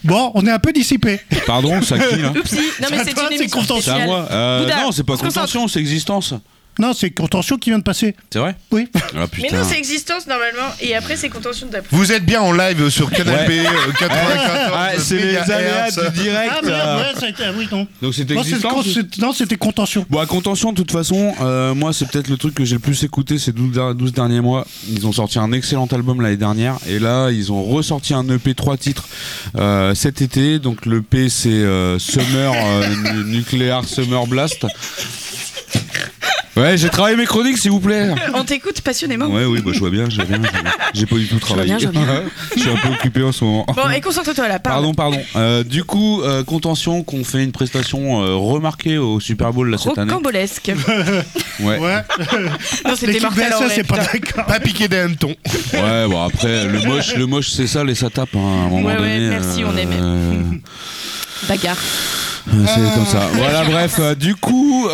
Bon, on est un peu dissipé. Pardon, ça qui là? Oupsie. Non mais c'est toi, une c'est émission contention. C'est à spéciale. moi. Bouddha, Non, c'est pas on se concentre. contention, c'est existence. Non, c'est contention qui vient de passer. C'est vrai? Oui. Ah Mais putain. non, c'est existence normalement. Et après, c'est contention d'après. Vous êtes bien en live sur Canal B 94. Ah, c'est les aléas mégahertz. du direct. Ah merde, ouais, ça a été... oui, non. Donc c'était Non, existence. non, c'était contention. Bon, à contention, de toute façon, moi, c'est peut-être le truc que j'ai le plus écouté ces 12 derniers mois. Ils ont sorti un excellent album l'année dernière. Et là, ils ont ressorti un EP 3 titres cet été. Donc, l'EP, c'est Summer, Nuclear Summer Blast. Ouais, j'ai travaillé mes chroniques, s'il vous plaît. On t'écoute passionnément. Ouais, oui, bah, je vois bien, j'ai pas du tout travaillé. Je vois bien. Je suis un peu occupé en ce moment. Bon, et concentre-toi là. Pardon. Du coup, contention qu'on fait une prestation remarquée au Super Bowl là, cette année. Rocambolesque. Ouais. Non, c'était L'équipe mortel en BSS, vrai. c'est pas putain. d'accord. Pas piqué des hannetons. Ouais, bon après, le moche c'est ça, et ça tape hein, à un moment Ouais, donné. merci, on aime. Bagarre. C'est comme ça. Voilà, bref. Du coup,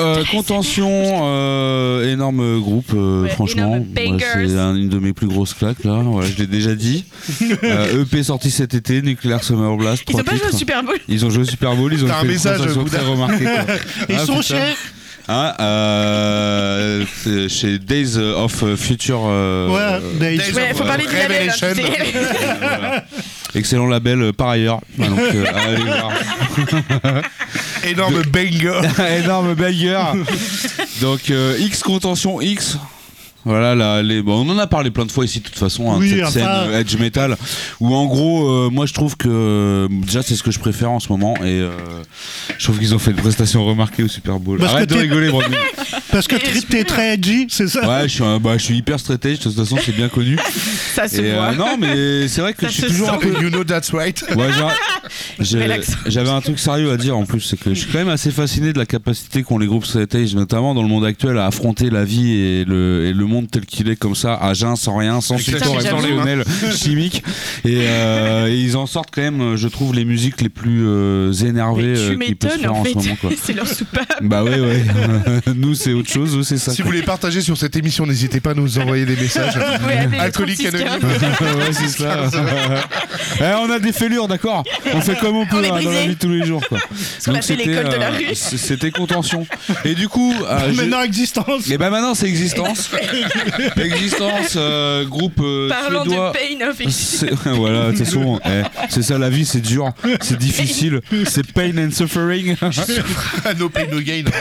contention, énorme groupe, franchement. énorme bangers. C'est une de mes plus grosses claques là. Voilà, je l'ai déjà dit. EP sorti cet été, Nuclear Summer Blast. Ils ont 3 pas joué au titres. Super Bowl. Ils ont joué au Super Bowl, ils ont T'as un fait une message, prestation Bouddha. très remarquée. Quoi. Ils Ah, sont putain. chers. Hein, c'est chez Days of Future. Ouais, Days. Ouais, faut parler du label. hein, tu Revelation. sais. Voilà. Excellent label par ailleurs. Donc, allez voir. Énorme banger. Énorme banger. Donc X contention X. Voilà, là, bon, on en a parlé plein de fois ici de toute façon, hein, Oui, cette scène enfin- edge metal où en gros, moi je trouve que déjà c'est ce que je préfère en ce moment et je trouve qu'ils ont fait une prestation remarquée au Super Bowl. Parce Arrête que de t'es- rigoler, Brandon. Parce que t'es très edgy, c'est ça? Ouais, je suis hyper straight edge, de toute façon c'est bien connu. Ça se Et voit. non, mais c'est vrai que Ça je suis se toujours un sent. peu. You know that's right. Ouais, Bel accent. j'avais un truc sérieux à dire en plus, c'est que je suis quand même assez fasciné de la capacité qu'ont les groupes straight edge, notamment dans le monde actuel, à affronter la vie et le monde tel qu'il est comme ça, à jeun, sans rien, sans Putain, support mais j'avoue. émotionnel, chimique. Et ils en sortent quand même, je trouve, les musiques les plus énervées Mais tu qui peuvent se m'étonnes faire en en fait. ce moment. Quoi. C'est leur soupape. Bah ouais. Nous, c'est autre chose, eux, c'est ça. Si vous quoi. voulez partager sur cette émission, n'hésitez pas à nous envoyer des messages. Ouais, allez, Alcoolique 36, anonyme. Ouais, c'est ça. On a des fêlures, d'accord. On fait comme on peut On est dans la brisés. vie de tous les jours. Quoi. qu'on a fait l'école de la rue. C'était contention. Et du coup, Maintenant, existence. et ben maintenant c'est Existence. Existence, groupe Parlant de suédois. pain of Voilà, de toute façon, c'est ça la vie, c'est dur, c'est difficile, c'est pain and suffering. No pain, no gain.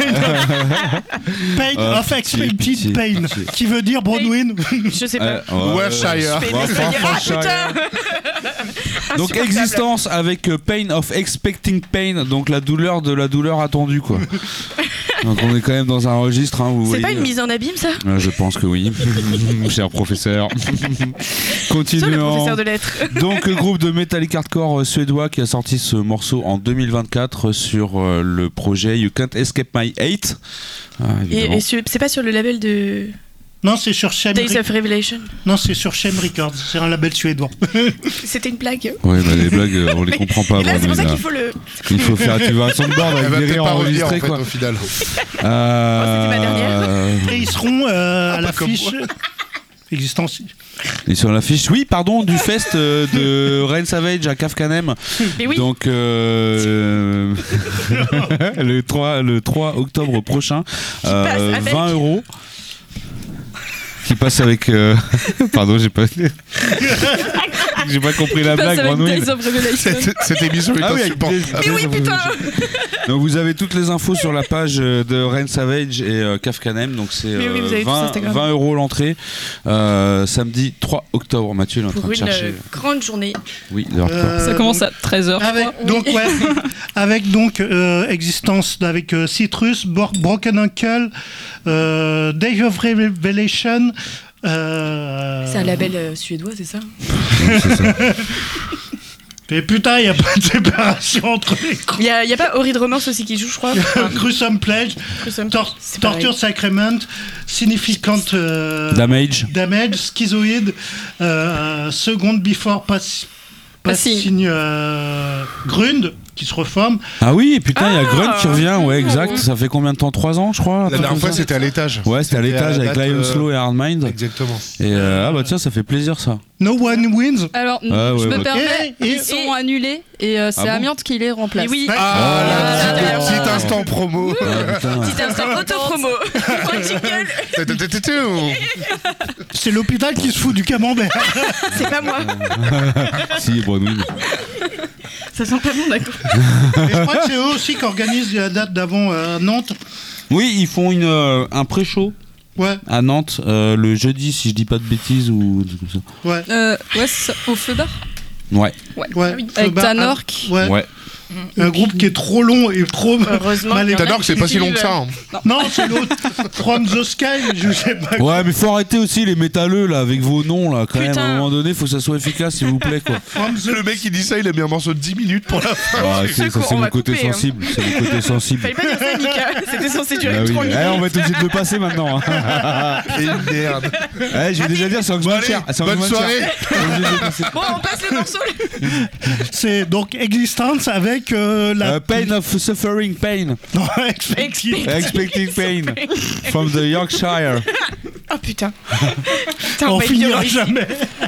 Pain of pitié, expected pain. pitié. Qui veut dire Bronwyn. Je sais pas. Warshire. Je fais Ouais, des souvenirs. Ah Warshire. putain. Donc Insupportable. Existence avec Pain of Expecting Pain, donc la douleur de la douleur attendue quoi. Donc on est quand même dans un registre. Hein, vous C'est voyez. pas une mise en abîme ça? Je pense que oui, cher professeur. Sur le Continuons. professeur de lettres. Donc groupe de metallic hardcore suédois qui a sorti ce morceau en 2024 sur le projet You Can't Escape My Hate. Ah, évidemment. Et c'est pas sur le label de Non, c'est sur Shame. Days of Revelation? Non, c'est sur Shame Records. C'est un label suédois. C'était une blague. Ouais, bah les blagues, on les comprend pas. Et là, c'est pour ça Brandon, qu'il faut le. Il faut faire. Tu vas à un soundboard Elle avec va des peut-être rires pas revenir en enregistrés fait quoi. au final. c'était ma dernière. Et ils seront à pas comme l'affiche. Existence. Et sur l'affiche, oui, pardon, du fest de Rain Savage à Kafkanem. Mais oui. Donc le 3 octobre prochain, passe avec- 20 €. Qui passe avec. Pardon, j'ai pas compris la blague. Passe avec Grenouille. Days of Revelation. Cette émission est Ah oui, avec insupportable. Mais oui, putain. Donc vous avez toutes les infos sur la page de Rain Savage et Kafkanem. Donc c'est Mais oui, vous avez tout sur 20 Instagram. 20 € l'entrée. Samedi 3 octobre. Mathieu il est en train Pour de une chercher. grande journée. Oui, l'heure quoi. Euh, Ça commence à 13h. Avec donc Existence avec Citrus, Broken Uncle, Day of Revelation. C'est un label suédois, c'est ça? C'est ça. Et putain, il n'y a pas de séparation entre les Il y a pas Horrid Romance aussi qui joue, je crois. Enfin, Gruesome Pledge, Gruesome, c'est Torture Sacrament, Significant Damage. Schizoid, Second Before Passing Grund qui se reforme. Ah oui, putain, il y a Grunt qui revient, ouais, exact. Ça fait combien de temps? 3 ans, je crois? La dernière fois, c'était à l'étage. Ouais, c'était à l'étage avec Lion Slow et Hardmind. Exactement. Et ah bah tiens, ça fait plaisir ça. No one wins. Alors, Ah, ouais, je me bah. permets, Et- ils sont annulés et c'est bon Amiante qui les remplace. Et oui. Ah, Ah, là, petit instant promo. Ah, putain. Petit instant auto-promo. C'est l'hôpital qui se fout du camembert. C'est pas moi. Si, Bronwyn. Ça sent pas bon, d'accord. Et je crois que c'est eux aussi qui organisent la date d'avant à Nantes. Oui, ils font un pré-show Ouais, à Nantes le jeudi, si je dis pas de bêtises ou comme ça. ouais, Ouais, c'est ça, au feu bar. Ouais, ouais. Avec Bah, Tanork. Ouais. ouais. Un groupe qui est trop long et trop Heureusement. mal écrit. T'adores que c'est pas si long que ça. hein. Non, c'est l'autre. From the Sky, je sais pas. Ouais, mais faut arrêter aussi les métalleux là avec vos noms là. Quand même, Putain. à un moment donné, faut que ça soit efficace, s'il vous plaît quoi. From the... Le mec qui dit ça, il a mis un morceau de 10 minutes pour la fin. Ah, sais ça qu'on c'est va mon côté couper, hein. sensible. C'est mon côté sensible. Fallait pas dire ça, Mika. C'était censé Ah durer oui. 3 minutes. On va être obligé de le passer maintenant. Hein. Et merde. Je vais déjà dire, c'est Bon, Oxman allez, Cher. C'est bonne Oxman soirée. Cher. Bon, on passe le morceau. C'est donc Existence avec la... Pain of Suffering Pain. Non, Expected. Expecting Pain. From the Yorkshire. Oh putain. On va être finira violent ici. jamais.